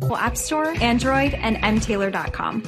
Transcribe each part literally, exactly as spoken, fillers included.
App Store, Android, and m taylor dot com.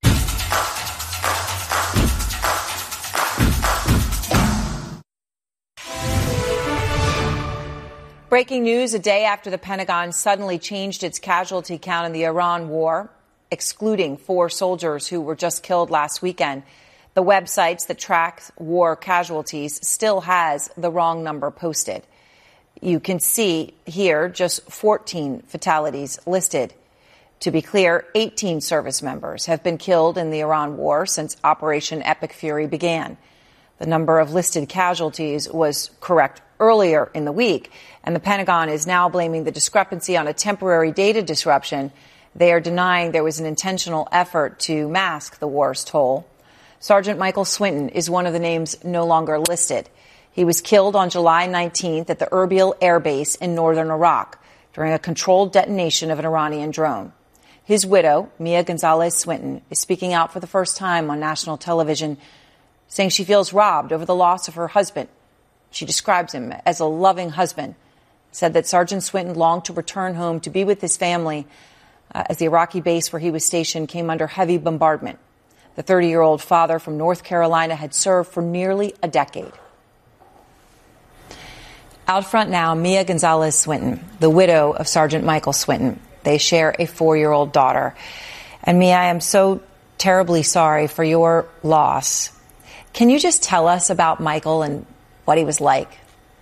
Breaking news a day after the Pentagon suddenly changed its casualty count in the Iran war, excluding four soldiers who were just killed last weekend. The websites that track war casualties still has the wrong number posted. You can see here just fourteen fatalities listed. To be clear, eighteen service members have been killed in the Iran war since Operation Epic Fury began. The number of listed casualties was correct earlier in the week, and the Pentagon is now blaming the discrepancy on a temporary data disruption. They are denying there was an intentional effort to mask the war's toll. Sergeant Michael Swinton is one of the names no longer listed. He was killed on July nineteenth at the Erbil Air Base in northern Iraq during a controlled detonation of an Iranian drone. His widow, Mia Gonzalez Swinton, is speaking out for the first time on national television, saying she feels robbed over the loss of her husband. She describes him as a loving husband, said that Sergeant Swinton longed to return home to be with his family uh, as the Iraqi base where he was stationed came under heavy bombardment. The thirty-year-old father from North Carolina had served for nearly a decade. Out front now, Mia Gonzalez Swinton, the widow of Sergeant Michael Swinton. They share a four-year-old daughter. And Mia, I am so terribly sorry for your loss. Can you just tell us about Michael and what he was like?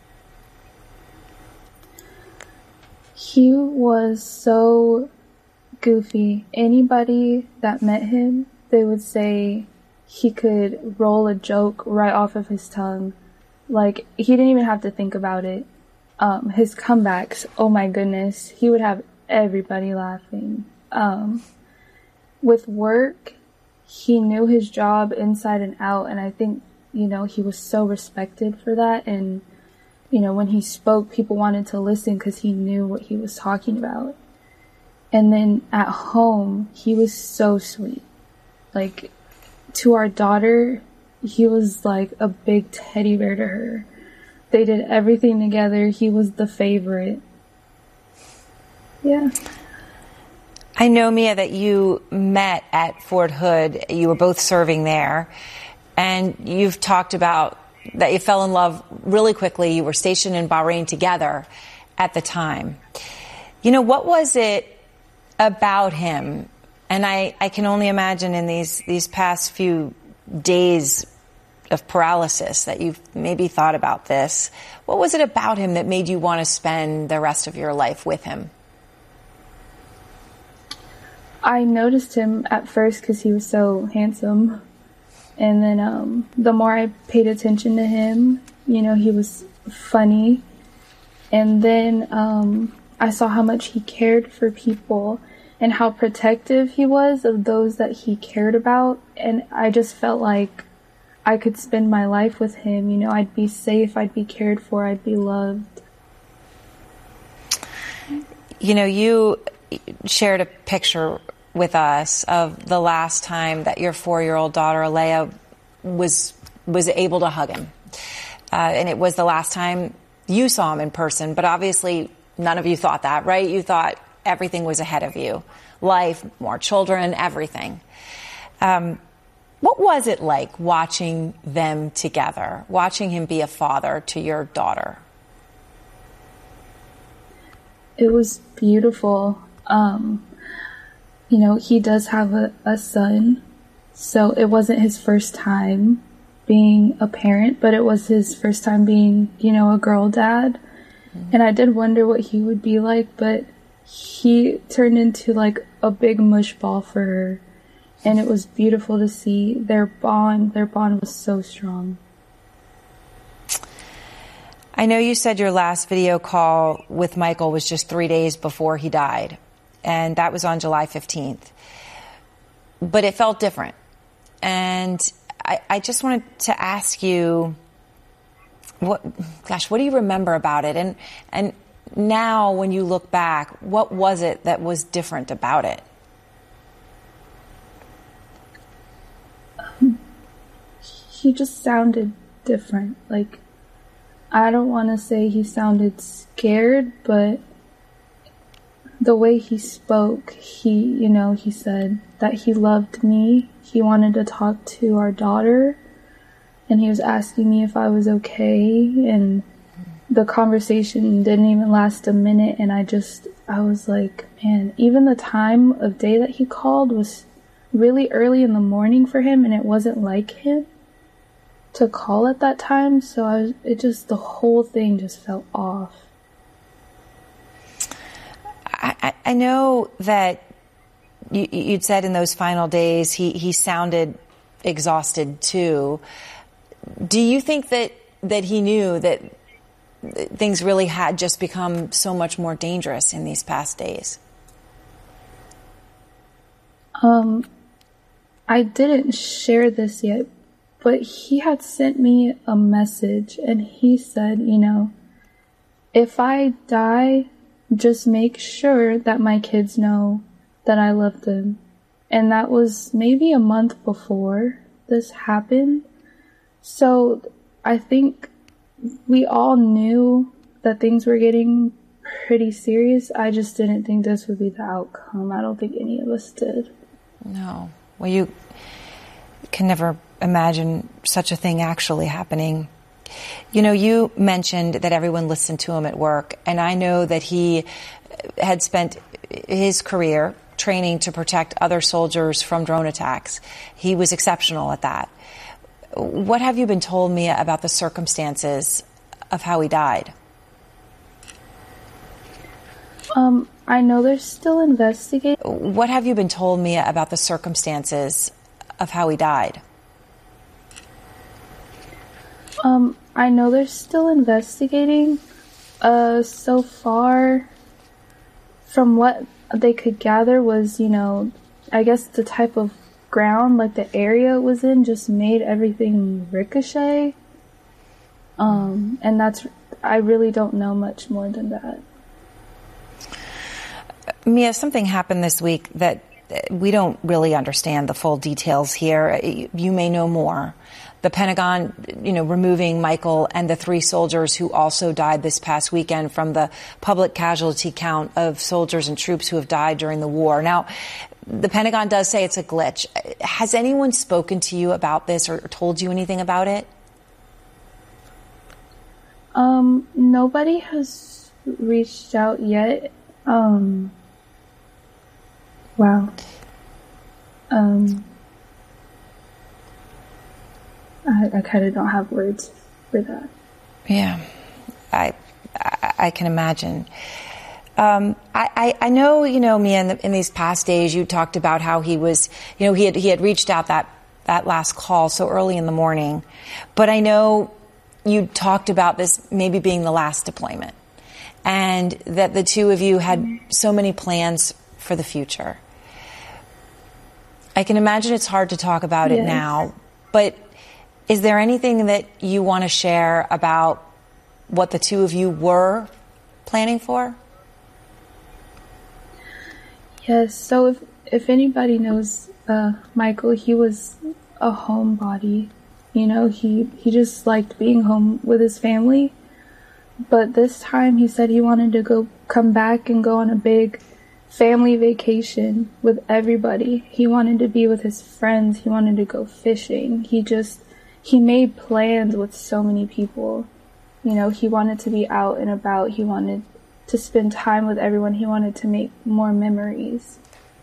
He was so goofy. Anybody that met him, they would say he could roll a joke right off of his tongue. Like, he didn't even have to think about it. Um, his comebacks, oh my goodness, he would have everybody laughing. Um, with work, he knew his job inside and out, and I think, you know, he was so respected for that. And, you know, when he spoke, people wanted to listen because he knew what he was talking about. And then at home, he was so sweet. Like, to our daughter, he was like a big teddy bear to her. They did everything together. He was the favorite. Yeah. I know, Mia, that you met at Fort Hood. You were both serving there. And you've talked about that you fell in love really quickly. You were stationed in Bahrain together at the time. You know, what was it about him? And I, I can only imagine in these, these past few days of paralysis that you've maybe thought about this. What was it about him that made you want to spend the rest of your life with him? I noticed him at first because he was so handsome. And then um, the more I paid attention to him, you know, he was funny. And then um, I saw how much he cared for people and how protective he was of those that he cared about. And I just felt like I could spend my life with him. You know, I'd be safe, I'd be cared for, I'd be loved. You know, you shared a picture with us of the last time that your four-year-old daughter, Alea, was was able to hug him. Uh, and it was the last time you saw him in person. But obviously, none of you thought that, right? You thought everything was ahead of you. Life, more children, everything. Um, what was it like watching them together, watching him be a father to your daughter? It was beautiful. Um, you know, he does have a, a son, so it wasn't his first time being a parent, but it was his first time being, you know, a girl dad. Mm-hmm. And I did wonder what he would be like, but he turned into like a big mush ball for her. And it was beautiful to see their bond. Their bond was so strong. I know you said your last video call with Michael was just three days before he died, and that was on July fifteenth. But it felt different. And I, I just wanted to ask you, what, gosh, what do you remember about it? And, and now when you look back, what was it that was different about it? Um, he just sounded different. Like, I don't want to say he sounded scared, but the way he spoke, he, you know, he said that he loved me. He wanted to talk to our daughter, and he was asking me if I was okay, and the conversation didn't even last a minute, and I just, I was like, man, even the time of day that he called was really early in the morning for him, and it wasn't like him to call at that time, so I was, it just, the whole thing just felt off. I, I know that you, you'd said in those final days he, he sounded exhausted too. Do you think that, that he knew that things really had just become so much more dangerous in these past days? Um, I didn't share this yet, but he had sent me a message, and he said, you know, if I die, just make sure that my kids know that I love them. And that was maybe a month before this happened. So I think we all knew that things were getting pretty serious. I just didn't think this would be the outcome. I don't think any of us did. No. Well, you can never imagine such a thing actually happening. You know, you mentioned that everyone listened to him at work, and I know that he had spent his career training to protect other soldiers from drone attacks. He was exceptional at that. What have you been told, Mia, about the circumstances of how he died? Um, I know they're still investigating. What have you been told, Mia, about the circumstances of how he died? Um, I know they're still investigating. Uh, so far, from what they could gather was, you know, I guess the type of ground, like the area it was in, just made everything ricochet. Um, and that's, I really don't know much more than that. Mia, something happened this week that we don't really understand the full details here. You may know more. The Pentagon, you know, removing Michael and the three soldiers who also died this past weekend from the public casualty count of soldiers and troops who have died during the war. Now, the Pentagon does say it's a glitch. Has anyone spoken to you about this or told you anything about it? Um, nobody has reached out yet. Um, wow. Um, I, I kind of don't have words for that. Yeah, I I, I can imagine. Um, I, I, I know, you know, Mia, in, the, in these past days, you talked about how he was, you know, he had he had reached out that that last call so early in the morning, but I know you talked about this maybe being the last deployment, and that the two of you had mm-hmm. so many plans for the future. I can imagine it's hard to talk about yes. it now, but is there anything that you want to share about what the two of you were planning for? Yes, so if, if anybody knows uh, Michael, he was a homebody. You know, he, he just liked being home with his family. But this time he said he wanted to go come back and go on a big family vacation with everybody. He wanted to be with his friends. He wanted to go fishing. He just... He made plans with so many people. You know, he wanted to be out and about. He wanted to spend time with everyone. He wanted to make more memories.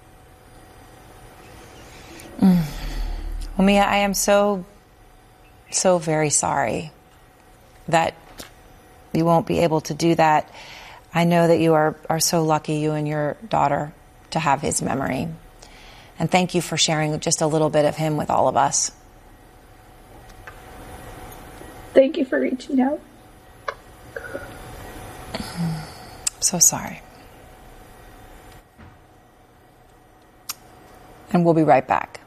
Mm. Well, Mia, I am so, so very sorry that you won't be able to do that. I know that you are, are so lucky, you and your daughter, to have his memory. And thank you for sharing just a little bit of him with all of us. Thank you for reaching out. I'm so sorry. And we'll be right back.